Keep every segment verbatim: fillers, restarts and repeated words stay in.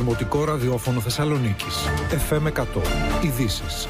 Δημοτικό Ραδιόφωνο Θεσσαλονίκης. εφ εμ εκατό. Ειδήσεις.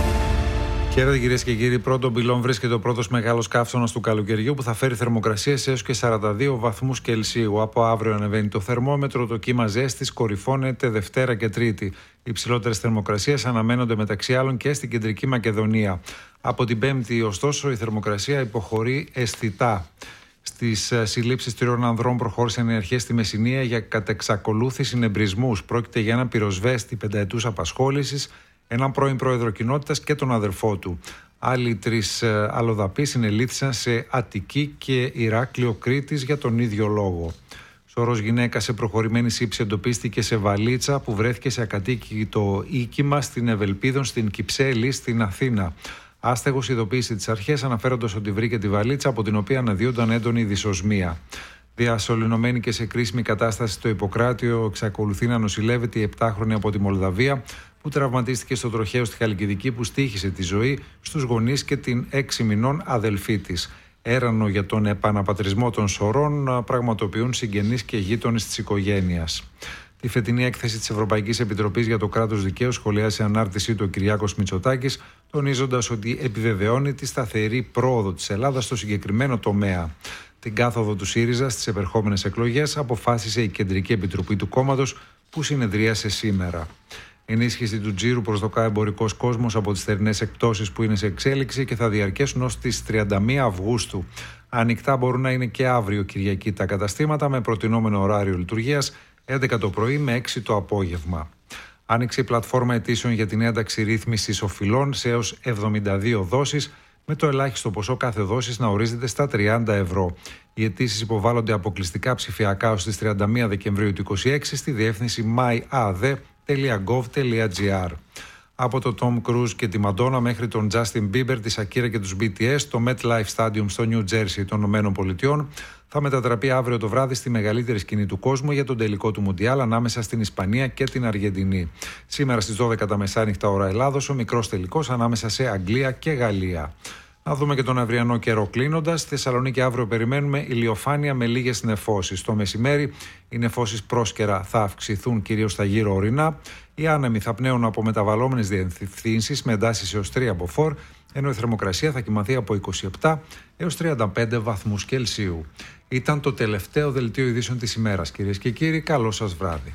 Χαίρετε κυρίες και κύριοι. Πρώτον πυλών βρίσκεται ο πρώτος μεγάλος καύσωνας του καλοκαιριού που θα φέρει θερμοκρασίες έως και σαράντα δύο βαθμούς Κελσίου. Από αύριο ανεβαίνει το θερμόμετρο, το κύμα ζέστης κορυφώνεται Δευτέρα και Τρίτη. Οι υψηλότερες θερμοκρασίες αναμένονται μεταξύ άλλων και στην Κεντρική Μακεδονία. Από την Πέμπτη, ωστόσο, η θερμοκρασία υποχωρεί αισθητά. Στις συλλήψεις τριών ανδρών προχώρησαν οι αρχές στη Μεσσηνία για κατεξακολούθηση νευρισμούς. Πρόκειται για έναν πυροσβέστη πενταετούς απασχόλησης, έναν πρώην πρόεδρο κοινότητας και τον αδερφό του. Άλλοι τρεις αλλοδαποί συνελήφθησαν σε Αττική και Ηράκλειο Κρήτης για τον ίδιο λόγο. Σώρος γυναίκα σε προχωρημένη σύψη εντοπίστηκε σε βαλίτσα που βρέθηκε σε ακατοίκητο οίκημα στην Ευελπίδων στην Κυψέλη στην Αθήνα. Άστεγος ειδοποίησε τις αρχές αναφέροντας ότι βρήκε τη βαλίτσα από την οποία αναδύονταν έντονη δυσοσμία. Διασωληνωμένη και σε κρίσιμη κατάσταση στο Ιπποκράτιο, εξακολουθεί να νοσηλεύεται η επτάχρονη από τη Μολδαβία που τραυματίστηκε στο τροχαίο στη Χαλκιδική που στοίχησε τη ζωή στους γονείς και την έξι μηνών αδελφή της. Έρανο για τον επαναπατρισμό των σωρών πραγματοποιούν συγγενείς και γείτονες της οικογένειας. Τη φετινή έκθεση της Ευρωπαϊκής Επιτροπής για το κράτος δικαίου σχολιάζει σε ανάρτησή του ο Κυριάκος Μητσοτάκης, τονίζοντας ότι επιβεβαιώνει τη σταθερή πρόοδο της Ελλάδας στο συγκεκριμένο τομέα. Την κάθοδο του ΣΥΡΙΖΑ στις επερχόμενες εκλογές αποφάσισε η Κεντρική Επιτροπή του κόμματος που συνεδρίασε σήμερα. Ενίσχυση του τζίρου προσδοκά εμπορικός κόσμος από τις θερινές εκπτώσεις που είναι σε εξέλιξη και θα διαρκέσουν ως τις τριάντα μία Αυγούστου. Ανοιχτά μπορούν να είναι και αύριο Κυριακή τα καταστήματα με προτινόμενο ωράριο λειτουργίας έντεκα το πρωί με έξι το απόγευμα. Άνοιξε η πλατφόρμα αιτήσεων για την ένταξη ρύθμισης οφειλών σε έως εβδομήντα δύο δόσεις, με το ελάχιστο ποσό κάθε δόσης να ορίζεται στα τριάντα ευρώ. Οι αιτήσεις υποβάλλονται αποκλειστικά ψηφιακά ως τις τριάντα μία Δεκεμβρίου του είκοσι έξι στη διεύθυνση my a d e τελεία gov τελεία g r. Από το Tom Cruise και τη Μαντόνα μέχρι τον Justin Bieber, τη Shakira και τους μπι τι ες, το MetLife Stadium στο New Jersey των ΗΠΑ θα μετατραπεί αύριο το βράδυ στη μεγαλύτερη σκηνή του κόσμου για τον τελικό του Μουντιάλ ανάμεσα στην Ισπανία και την Αργεντινή. Σήμερα στις δώδεκα τα μεσάνυχτα ώρα Ελλάδος, ο μικρός τελικός ανάμεσα σε Αγγλία και Γαλλία. Να δούμε και τον αυριανό καιρό κλείνοντας. Στη Θεσσαλονίκη αύριο περιμένουμε ηλιοφάνεια με λίγες νεφώσεις. Το μεσημέρι οι νεφώσεις πρόσκαιρα θα αυξηθούν κυρίως στα γύρω ορεινά. Οι άνεμοι θα πνέουν από μεταβαλλόμενες διευθύνσεις με εντάσεις έως τρία μποφόρ, ενώ η θερμοκρασία θα κυμανθεί από είκοσι επτά έως τριάντα πέντε βαθμούς Κελσίου. Ήταν το τελευταίο δελτίο ειδήσεων της ημέρας, κυρίες και κύριοι. Καλό σας βράδυ.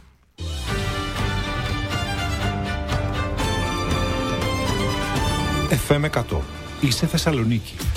εφ εμ εκατό. Είσαι Θεσσαλονίκη.